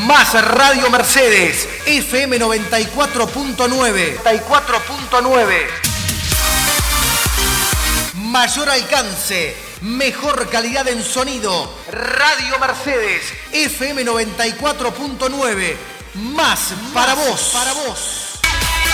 Más Radio Mercedes, FM 94.9. Mayor alcance, mejor calidad en sonido. Radio Mercedes, FM 94.9. Más para vos.